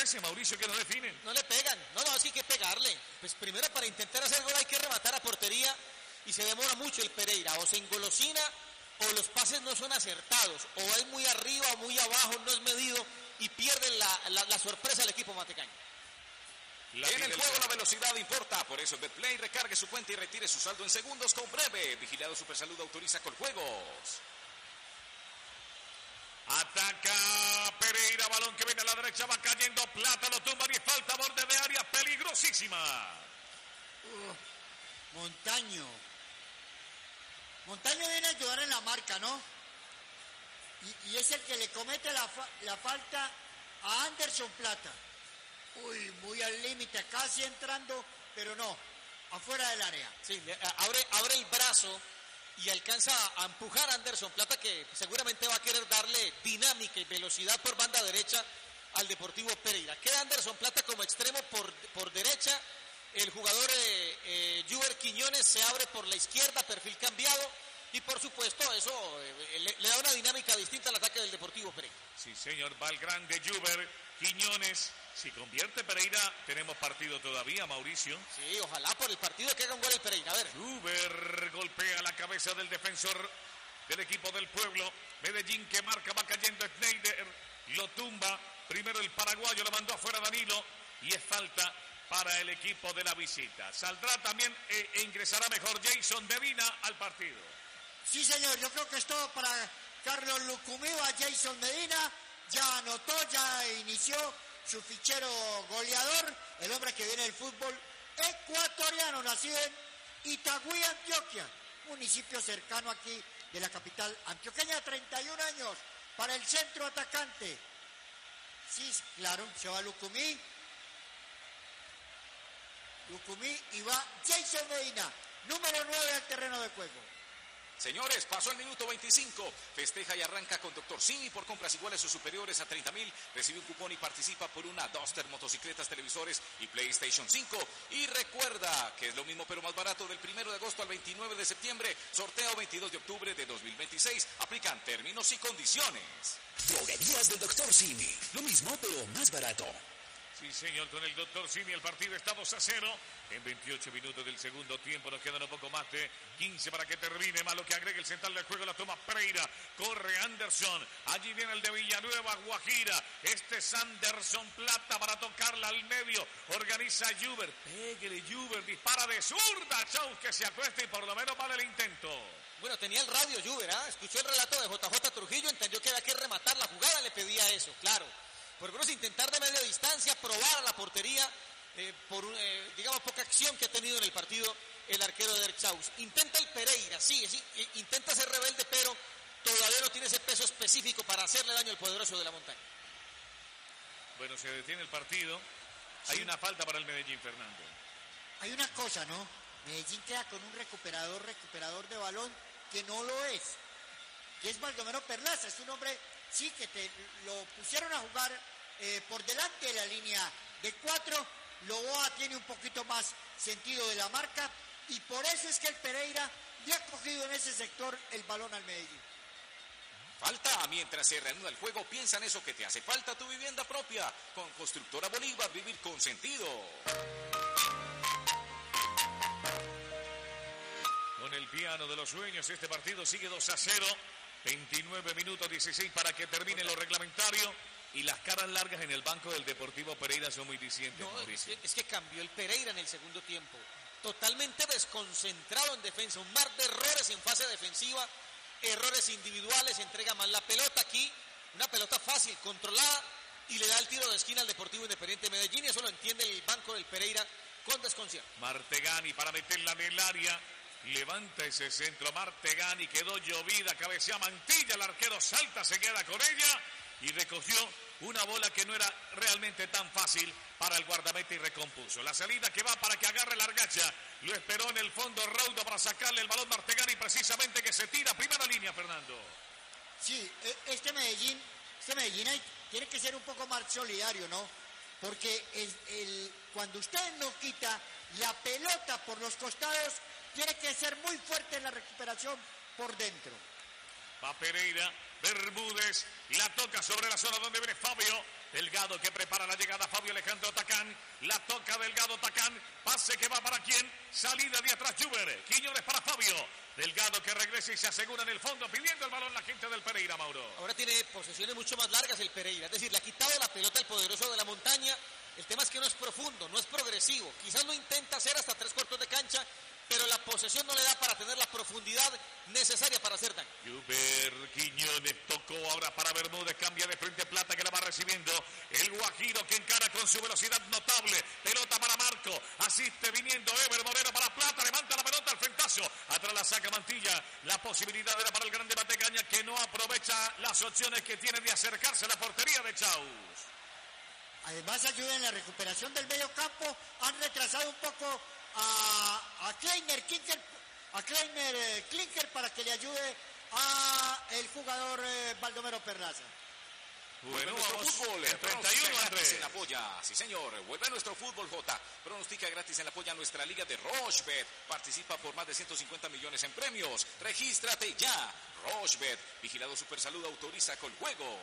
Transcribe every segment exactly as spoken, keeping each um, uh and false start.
parece, Mauricio, que no definen? No le pegan, no, no, así que pegarle. Pues primero para intentar hacer gol hay que rematar a portería y se demora mucho el Pereira, o se engolosina o los pases no son acertados, o es muy arriba o muy abajo, no es medido y pierden la, la, la sorpresa del equipo matecaño. La en el juego la velocidad importa, por eso Betplay recargue su cuenta y retire su saldo en segundos con Breve. Vigilado Supersalud autoriza con juegos. Ataca Pereira, balón que viene a la derecha, va cayendo Plata, lo tumba y falta, borde de área peligrosísima. Uh, Montaño. Montaño viene a ayudar en la marca, ¿no? Y, y es el que le comete la, fa la falta a Anderson Plata. Uy, muy al límite, casi entrando, pero no, afuera del área. Sí, abre, abre el brazo y alcanza a empujar a Anderson Plata, que seguramente va a querer darle dinámica y velocidad por banda derecha al Deportivo Pereira. Queda Anderson Plata como extremo por, por derecha, el jugador eh, eh, Juber Quiñones se abre por la izquierda, perfil cambiado, y por supuesto eso eh, le, le da una dinámica distinta al ataque del Deportivo Pereira. Sí, señor, va el grande Juber Quiñones. Si convierte Pereira, tenemos partido todavía, Mauricio. Sí, ojalá por el partido que haga un gol el Pereira. A ver. Juber golpea la cabeza del defensor del equipo del pueblo. Medellín que marca, va cayendo Schneider, lo tumba. Primero el paraguayo, lo mandó afuera Danilo y es falta para el equipo de la visita. Saldrá también e, e ingresará mejor Jason Medina al partido. Sí, señor, yo creo que es todo para Carlos Lucumí. A Jason Medina ya anotó, ya inició su fichero goleador, el hombre que viene del fútbol ecuatoriano, nacido en Itagüí, Antioquia, municipio cercano aquí de la capital antioqueña. Treinta y un años para el centro atacante. Sí, claro, se va Lucumí. Lucumí y va Jason Medina, número nueve al terreno de juego. Señores, pasó el minuto veinticinco. Festeja y arranca con Doctor Simi por compras iguales o superiores a treinta mil. Recibe un cupón y participa por una Duster, motocicletas, televisores y PlayStation cinco. Y recuerda que es lo mismo pero más barato del primero de agosto al veintinueve de septiembre. Sorteo veintidós de octubre de dos mil veintiséis. Aplican términos y condiciones. Droguerías del Doctor Simi. Lo mismo pero más barato. Sí, señor, con el Doctor Simi el partido está dos a cero. En veintiocho minutos del segundo tiempo nos quedan un poco más de quince para que termine. Más lo que agregue el central del juego, la toma Pereira. Corre Anderson. Allí viene el de Villanueva, Guajira. Este es Anderson Plata para tocarla al medio. Organiza Juber. Pégale Juber, dispara de zurda. Chau, que se acueste y por lo menos vale el intento. Bueno, tenía el radio Juber, ¿ah? Escuchó el relato de J J Trujillo, entendió que había que rematar la jugada, le pedía eso, claro. Por lo menos intentar de media distancia, probar a la portería, eh, por eh, digamos poca acción que ha tenido en el partido el arquero de Erchaus. Intenta el Pereira, sí, sí, intenta ser rebelde, pero todavía no tiene ese peso específico para hacerle daño al poderoso de la montaña. Bueno, se detiene el partido. Hay sí. una falta para el Medellín, Fernando. Hay una cosa, ¿no? Medellín queda con un recuperador, recuperador de balón que no lo es, que es Baldomero Perlaza. Es un hombre, sí, que te lo pusieron a jugar eh, por delante de la línea de cuatro. Loboa tiene un poquito más sentido de la marca y por eso es que el Pereira le ha cogido en ese sector el balón al Medellín. Falta, mientras se reanuda el juego, piensa en eso que te hace falta, tu vivienda propia. Con Constructora Bolívar, vivir con sentido. Con el piano de los sueños, este partido sigue dos a cero. veintinueve minutos dieciséis para que termine lo reglamentario. Y las caras largas en el banco del Deportivo Pereira son muy dicientes, no, Mauricio. Es que, es que cambió el Pereira en el segundo tiempo. Totalmente desconcentrado en defensa. Un mar de errores en fase defensiva. Errores individuales, entrega mal la pelota aquí. Una pelota fácil, controlada. Y le da el tiro de esquina al Deportivo Independiente de Medellín. Y eso lo entiende el banco del Pereira con desconcierto. Martegani para meterla en el área. Levanta ese centro. Martegani quedó llovida. Cabecea Mantilla. El arquero salta, se queda con ella. Y recogió una bola que no era realmente tan fácil para el guardameta y recompuso. La salida que va para que agarre la argacha. Lo esperó en el fondo Raudo para sacarle el balón Martegani, precisamente que se tira. Primera línea, Fernando. Sí, este Medellín, este Medellín hay, tiene que ser un poco más solidario, ¿no? Porque el, el, cuando usted no quita la pelota por los costados, tiene que ser muy fuerte en la recuperación por dentro. Va Pereira, Bermúdez, la toca sobre la zona donde viene Fabio. Delgado que prepara la llegada. Fabio Alejandro Tacán. La toca Delgado Tacán. Pase que va para quién. Salida de atrás Juber. Quiñones para Fabio. Delgado que regresa y se asegura en el fondo pidiendo el balón la gente del Pereira, Mauro. Ahora tiene posesiones mucho más largas el Pereira. Es decir, le ha quitado la pelota al poderoso de la montaña. El tema es que no es profundo, no es progresivo. Quizás lo intenta hacer hasta tres cuartos de cancha, pero la posesión no le da para tener la profundidad necesaria para hacer daño. Juber Quiñones tocó ahora para Bermúdez, cambia de frente Plata que la va recibiendo. El Guajiro que encara con su velocidad notable. Pelota para Marco, asiste viniendo Ever Moreno para Plata, levanta la pelota al frentazo. Atrás la saca Mantilla, la posibilidad era para el grande Matecaña que no aprovecha las opciones que tiene de acercarse a la portería de Chaus. Además ayuda en la recuperación del medio campo, han retrasado un poco a, a Kleiner, Klinker, a Kleiner eh, Klinker para que le ayude a el jugador eh, Baldomero Perlaza. Bueno, nuestro vamos, fútbol, el treinta y uno, gratis Andrés. en la polla, sí señor, vuelve a nuestro fútbol J, pronostica gratis en la polla nuestra liga de Rochebet, participa por más de ciento cincuenta millones en premios, regístrate ya, Rochebet, vigilado Supersalud, autoriza con juegos,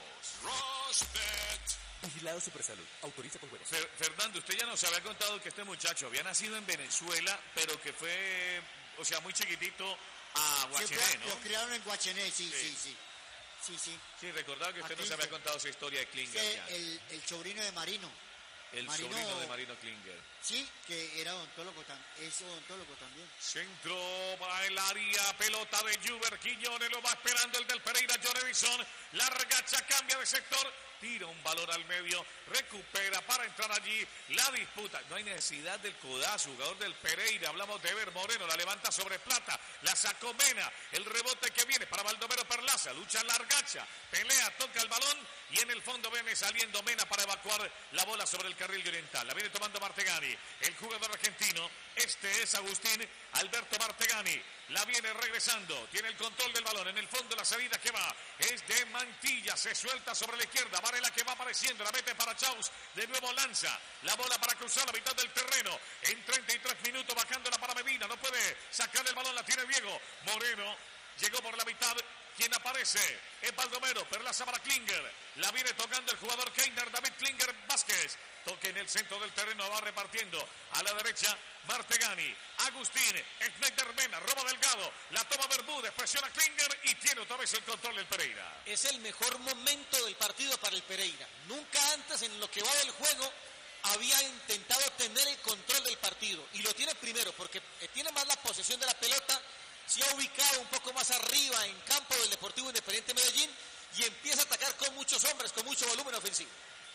Rochebet. Vigilado Supersalud. Autoriza con juegos. Fer- Fernando, usted ya nos había contado que este muchacho había nacido en Venezuela, pero que fue, o sea, muy chiquitito a Sí, Guachené, fue- ¿no? Lo criaron en Guachené, sí, Sí. sí, sí. Sí, sí. Sí, recordaba que usted A nos había Klinger. contado esa historia de Klinger Sí, ya. el, el sobrino de Marino. El Marino- sobrino de Marino Klinger. Sí, que era odontólogo, tam- es odontólogo también. Centro para el área, pelota de Juber Quiñones, lo va esperando el del Pereira, John Edison, la regacha, cambia de sector, tira un balón al medio, recupera para entrar allí, la disputa, no hay necesidad del codazo, jugador del Pereira, hablamos de Ever Moreno, la levanta sobre Plata, la sacó Mena, el rebote que viene para Baldomero Perlaza, lucha Largacha, pelea, toca el balón y en el fondo viene saliendo Mena para evacuar la bola sobre el carril oriental, la viene tomando Martegani, el jugador argentino, este es Agustín Alberto Martegani, la viene regresando, tiene el control del balón, en el fondo la salida que va es de Mantilla, se suelta sobre la izquierda, Varela que va apareciendo, la mete para Chaus, de nuevo lanza, la bola para cruzar la mitad del terreno, en treinta y tres minutos bajándola para Medina, no puede sacar el balón, la tiene Diego, Moreno, llegó por la mitad, quien aparece es Baldomero, Perlaza para Klinger, la viene tocando el jugador Keiner, David Klinger Vázquez, toque en el centro del terreno, va repartiendo a la derecha Martegani, Agustín, Schneider Mena, roba Delgado, la toma Bermúdez, presiona Klinger y tiene otra vez el control del Pereira. Es el mejor momento del partido para el Pereira. Nunca antes en lo que va del juego había intentado tener el control del partido y lo tiene primero porque tiene más la posesión de la pelota, se ha ubicado un poco más arriba en campo del Deportivo Independiente Medellín y empieza a atacar con muchos hombres, con mucho volumen ofensivo.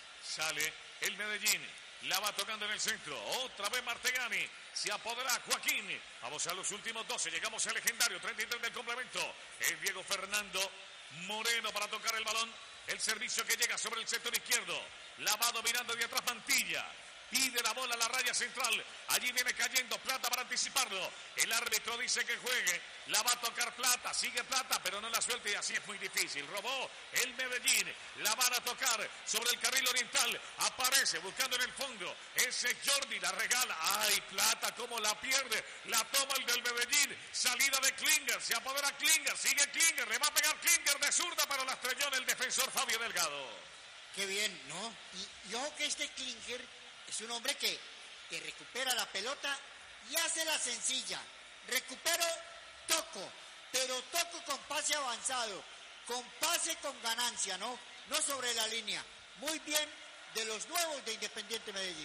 Sale el Medellín, la va tocando en el centro, otra vez Martegani, se apodera Joaquín, vamos a los últimos doce, llegamos al legendario, treinta y tres del complemento, el Diego Fernando Moreno para tocar el balón, el servicio que llega sobre el sector izquierdo, la va dominando de atrás Mantilla, pide la bola a la raya central, allí viene cayendo Plata para anticiparlo, el árbitro dice que juegue, la va a tocar Plata, sigue Plata, pero no la suelta y así es muy difícil, robó el Medellín, la van a tocar sobre el carril oriental, aparece buscando en el fondo, ese Jordi la regala, ay Plata cómo la pierde, la toma el del Medellín, salida de Klinger, se apodera Klinger, sigue Klinger, le va a pegar Klinger de zurda, pero la estrelló en el defensor Fabio Delgado. Qué bien, ¿no? Y, y ojo que este Klinger es un hombre que, que recupera la pelota y hace la sencilla. Recupero, toco, pero toco con pase avanzado, con pase con ganancia, ¿no? No sobre la línea. Muy bien de los nuevos de Independiente Medellín.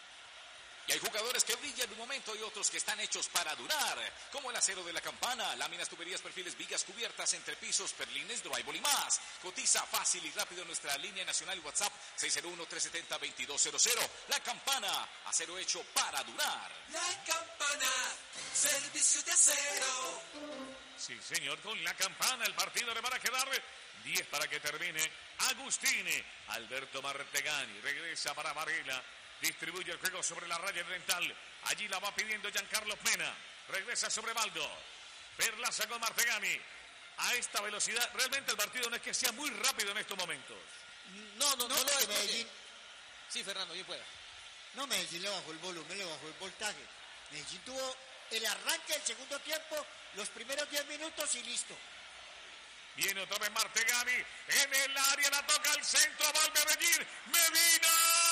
Y hay jugadores que brillan en un momento y otros que están hechos para durar, como el acero de la Campana, láminas, tuberías, perfiles, vigas, cubiertas, entrepisos, perlines, drywall y más. Cotiza fácil y rápido en nuestra línea nacional WhatsApp seis cero uno, tres siete cero, dos dos cero cero. La Campana, acero hecho para durar. La Campana, servicio de acero. Sí, señor, con la campana el partido le van a quedar diez para que termine. Agustín, Alberto Martegani, regresa para Varela, distribuye el juego sobre la raya oriental, allí la va pidiendo Giancarlo Mena, regresa sobre Baldo, Perlaza con Martegani, a esta velocidad, realmente el partido no es que sea muy rápido en estos momentos. No, no, no, No, lo es. porque porque- Medellín, Sí, Fernando, bien pueda. no, Medellín le bajó el volumen, le bajó el voltaje. Medellín tuvo el arranque del segundo tiempo, los primeros diez minutos y listo. Viene otra vez Martegani en el área, la toca al centro, va al Medellín. Medina.